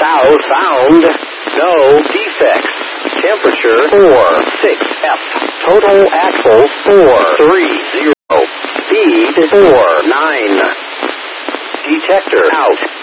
south. Found. No defects. Temperature 46F. Total axles 430. Speed 49. Detector out.